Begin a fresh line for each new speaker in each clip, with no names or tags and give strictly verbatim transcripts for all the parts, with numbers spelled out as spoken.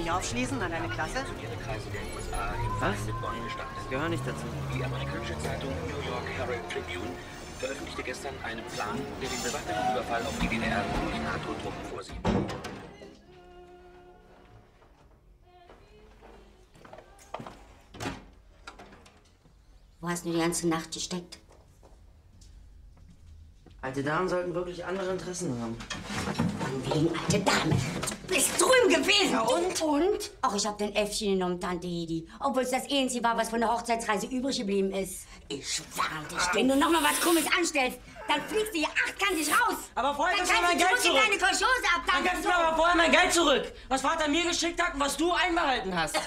mich aufschließen an deine Klasse?
Was? Ich gehöre nicht dazu.
Die amerikanische Zeitung New York Herald Tribune veröffentlichte gestern einen Plan, der den bewaffneten Überfall auf die D D R durch NATO-Truppen vorsieht.
Wo hast du die ganze Nacht gesteckt?
Alte Damen sollten wirklich andere Interessen haben.
Von wegen alte Dame. Du bist drüben gewesen. Ja, und? Und? Ach, ich hab den Äffchen genommen, Tante Hedi. Obwohl es das Einzige war, was von der Hochzeitsreise übrig geblieben ist. Ich warne dich, wenn du noch mal was Krummes anstellst, dann fliegst du hier achtkantig raus.
Aber vorher
dann
gibst du mir mein Geld zurück.
Deine Kolchose ab,
dann gibst du mir aber vorher mein Geld zurück. Was Vater mir geschickt hat und was du einbehalten hast.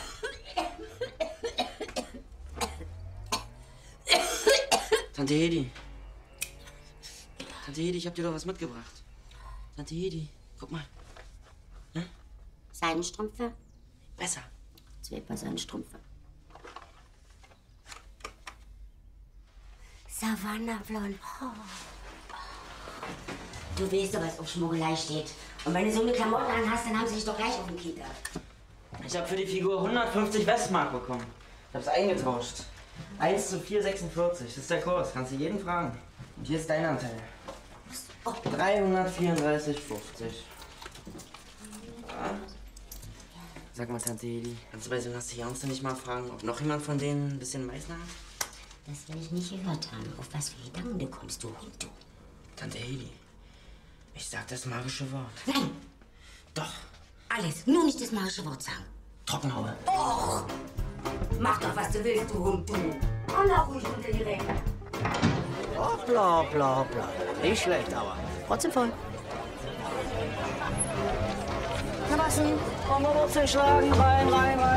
Tante Hedi. Tante Hedi, ich hab dir doch was mitgebracht. Tante Hedi, guck mal. Hm?
Seidenstrümpfe?
Besser.
Zwei Paar Seidenstrümpfe. Savannah-Blond. Oh. Du weißt doch, was auf Schmuggelei steht. Und wenn du so eine Klamotte an hast, dann haben sie dich doch gleich auf den Kieker.
Ich hab für die Figur hundertfünfzig Westmark bekommen. Ich hab's eingetauscht. eins zu vier Komma sechsundvierzig. Das ist der Kurs. Kannst du jeden fragen. Und hier ist dein Anteil.
Oh.
dreihundertvierunddreißig Komma fünfzig. Ja. Sag mal, Tante Hedi, kannst du bei so einer Seance nicht mal fragen, ob noch jemand von denen ein bisschen Meißner hat?
Das will ich nicht gehört haben. Auf was für Gedanken du kommst, du Hund, du.
Tante Hedi, ich sag das magische Wort.
Nein.
Doch.
Alles, nur nicht das magische Wort sagen.
Trockenhaube.
Och. Mach doch, was du willst, du Hund, du. Komm doch ruhig unter die Ringe.
Hoppla, hoppla, hoppla. Nicht schlecht, aber trotzdem voll. Na was denn? Wollen wir Wurzeln schlagen? Rein, rein, rein.